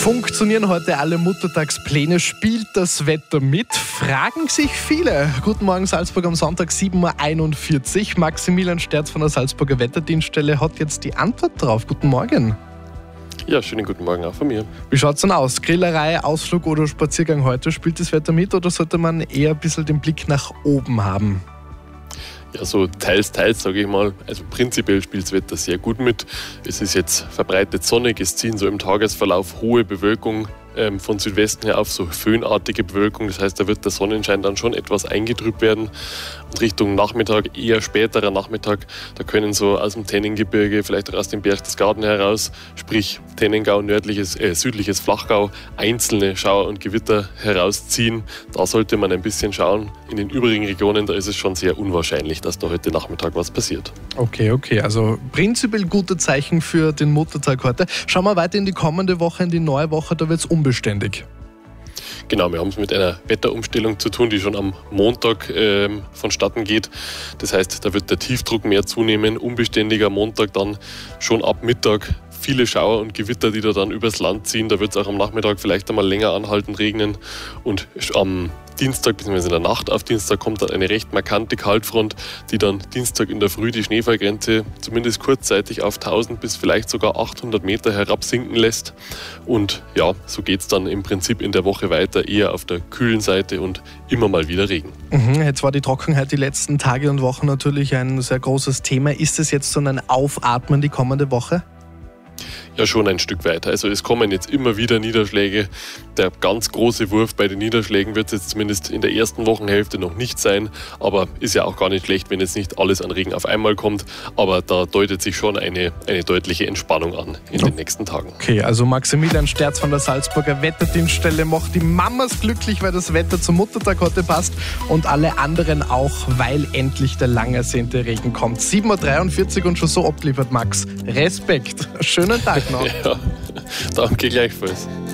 Funktionieren heute alle Muttertagspläne? Spielt das Wetter mit? Fragen sich viele. Guten Morgen Salzburg am Sonntag, 7.41 Uhr. Maximilian Sterz von der Salzburger Wetterdienststelle hat jetzt die Antwort drauf. Guten Morgen. Ja, schönen guten Morgen auch von mir. Wie schaut es denn aus? Grillerei, Ausflug oder Spaziergang heute? Spielt das Wetter mit oder sollte man eher ein bisschen den Blick nach oben haben? Ja, so teils, sage ich mal. Also prinzipiell spielt das Wetter sehr gut mit. Es ist jetzt verbreitet sonnig, es ziehen so im Tagesverlauf hohe Bewölkung von Südwesten her auf, so föhnartige Bewölkung. Das heißt, da wird der Sonnenschein dann schon etwas eingetrübt werden. Und Richtung Nachmittag, eher späterer Nachmittag, da können so aus dem Tennengebirge, vielleicht auch aus dem Berchtesgaden heraus, sprich Tennengau, südliches Flachgau, einzelne Schauer und Gewitter herausziehen. Da sollte man ein bisschen schauen. In den übrigen Regionen, da ist es schon sehr unwahrscheinlich, dass da heute Nachmittag was passiert. Okay. Also prinzipiell gute Zeichen für den Muttertag heute. Schauen wir weiter in die kommende Woche, in die neue Woche, da wird es unbeständig. Genau, wir haben es mit einer Wetterumstellung zu tun, die schon am Montag vonstatten geht. Das heißt, da wird der Tiefdruck mehr zunehmen, unbeständiger Montag dann schon ab Mittag. Viele Schauer und Gewitter, die da dann übers Land ziehen. Da wird es auch am Nachmittag vielleicht einmal länger anhaltend regnen. Und am Dienstag bzw. in der Nacht auf Dienstag kommt dann eine recht markante Kaltfront, die dann Dienstag in der Früh die Schneefallgrenze zumindest kurzzeitig auf 1000 bis vielleicht sogar 800 Meter herabsinken lässt. Und ja, so geht es dann im Prinzip in der Woche weiter, eher auf der kühlen Seite und immer mal wieder Regen. Jetzt war die Trockenheit die letzten Tage und Wochen natürlich ein sehr großes Thema. Ist es jetzt so ein Aufatmen die kommende Woche? Ja, schon ein Stück weiter. Also es kommen jetzt immer wieder Niederschläge. Der ganz große Wurf bei den Niederschlägen wird es jetzt zumindest in der ersten Wochenhälfte noch nicht sein. Aber ist ja auch gar nicht schlecht, wenn jetzt nicht alles an Regen auf einmal kommt. Aber da deutet sich schon eine deutliche Entspannung an in den nächsten Tagen. Okay, also Maximilian Sterz von der Salzburger Wetterdienststelle macht die Mamas glücklich, weil das Wetter zum Muttertag heute passt und alle anderen auch, weil endlich der lang ersehnte Regen kommt. 7.43 Uhr und schon so abgeliefert, Max. Respekt. Schönen Tag noch. Ja, danke gleichfalls.